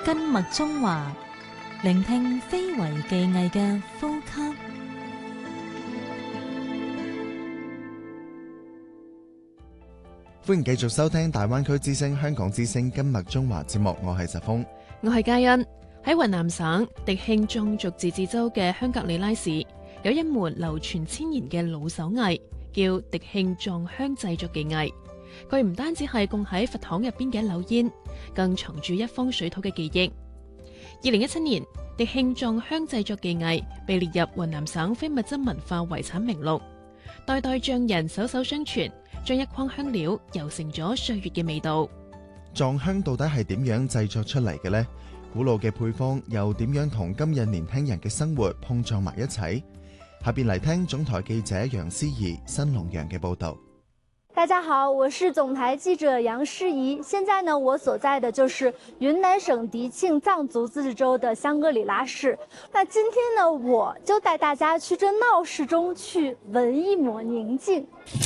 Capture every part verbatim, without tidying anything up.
根脈中華，聆聽非遺技藝嘅呼吸。 歡迎繼續收聽大灣區之聲香港之聲根脈中華節目，我係實峰， 我係嘉欣。喺雲南省迪慶藏族自治州嘅香格里拉市，有一門流傳千年嘅老手藝，叫迪慶藏香製作技藝。佢唔單止係供喺佛堂入邊嘅一縷煙，更藏住一方水土嘅記憶。二零一七年，迪慶藏香製作技藝被列入雲南省非物質文化遺產名錄，代代匠人手手相傳，將一筐香料揉成咗歲月嘅味道。 藏香到底係點樣製作出嚟嘅呢？古老嘅配方又點樣同今日年輕人嘅生活碰撞埋一齊？下邊嚟聽總台記者楊思怡、新龍陽嘅報道。 大家好，我是總台記者楊詩怡。現在呢，我所在的就是雲南省迪慶藏族自治州的香格里拉市。那今天呢，我就帶大家去這鬧市中去聞一抹寧靜。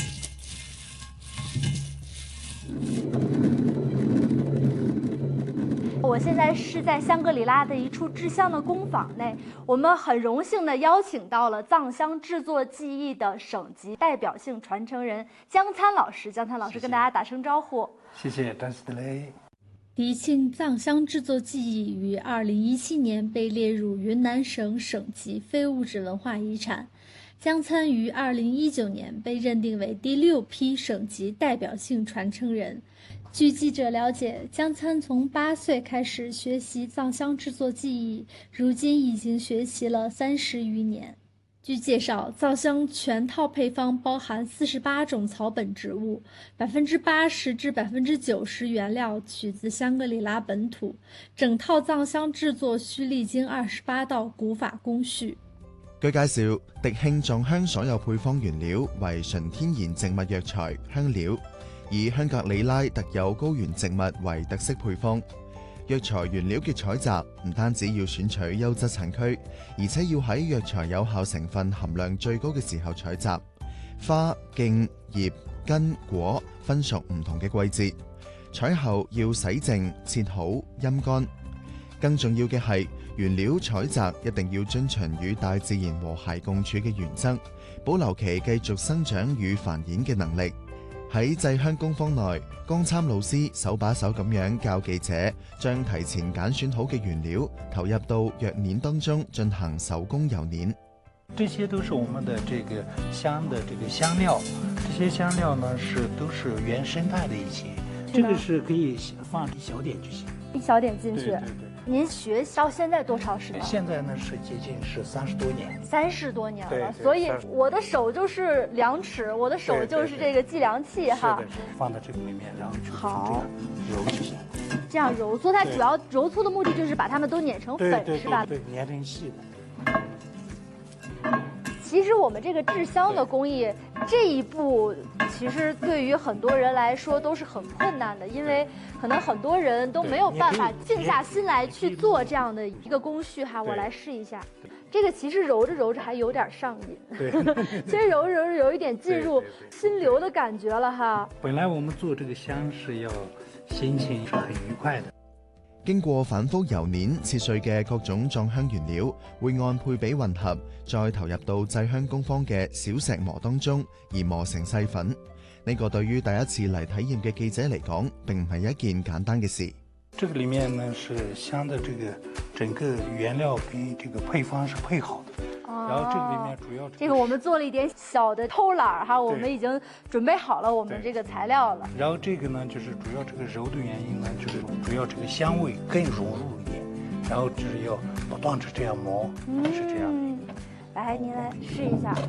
我現在是在香格里拉的一處製香的工坊內，我們很榮幸地邀請到了藏香製作技藝的省級代表性傳承人江參老師。江參老師跟大家打聲招呼。 謝謝，丹斯德雷。 迪慶藏香製作技藝於二零一七年被列入雲南省省級非物質文化遺產，江參於二零一九年被認定為第六批省級代表性傳承人。據記者了解，江參從八歲開始學習藏香製作技藝，如今已經學習了三十餘年。據介紹，藏香全套配方包含四十八種草本植物，百分之八十至百分之九十原料取自香格里拉本土，整套藏香製作需歷經二十八道古法工序。 據介紹，迪慶藏香所有配方原料為純天然植物藥材香料，以香格里拉特有高原植物為特色配方。藥材原料嘅採集唔單止要選取優質產區，而且要喺藥材有效成分含量最高嘅時候採集。花、莖、葉、根、果分屬唔同嘅季節，採後要洗淨、切好、陰乾。更重要嘅係，原料採集一定要遵循與大自然和諧共處嘅原則，保留其繼續生長與繁衍嘅能力。喺製香工坊內，江參老師手把手咁樣教記者將提前揀選好嘅原料投入到藥碾當中進行手工揉碾。 這些都是我們的這個香的這個香料，這些香料呢是都是原生態的一些，這個是可以放一小點就行， 一小點進去。 對對對。 您學到現在多長時間？ 現在呢是接近是三十多年， 三十多年了。 對對， 所以我的手就是量尺，我的手就是這個計量器哈。 是的，放到這個裏面，然後就好揉就行。 這樣揉搓，它主要揉搓的目的就是把它們都碾成粉， 對對對是吧？ 對，碾成細的。 其實我們這個製香的工藝這一步，其實對於很多人來說都是很困難的，因為可能很多人都沒有辦法靜下心來去做這樣的一個工序哈。我來試一下，這個其實揉着揉着還有點上癮， 對， 其實揉着揉着有一點進入心流的感覺了哈。 本來我們做這個香是要心情是很愉快的。 經過反覆揉捻切碎嘅各種藏香原料，會按配比混合，再投入到製香工坊嘅小石磨當中，而磨成細粉。呢個對於第一次嚟體驗嘅記者嚟講，並唔係一件簡單嘅事。 這個裡面呢是香的這個整個原料跟這個配方是配好的。然後這個裡面主要這個我們做了一點小的偷懶哈，我們已經準備好了我們這個材料了。 然後這個呢，就是主要這個揉的原因呢，就是主要這個香味更融入一點，然後就是要不斷地這樣磨，嗯、是這樣的。 來，您來試一下。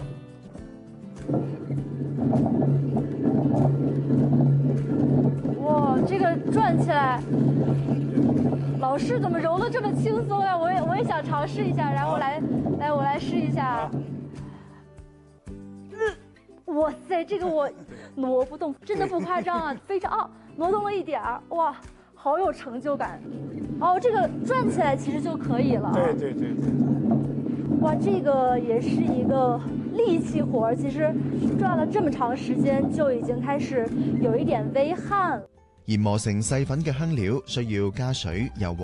哇，這個轉起來。老師怎麼揉得這麼輕鬆呀？我也我也想嘗試一下，然後來來我來試一下。嗯，哇塞，這個我挪不動，真的不誇張啊，非常啊，挪動了一點兒，哇，好有成就感。哦，這個轉起來其實就可以了。 對對對對。 哇，這個也是一個力氣活，其實轉了這麼長時間，就已經開始有一點微汗了。 研磨成細粉嘅香料需要加水，由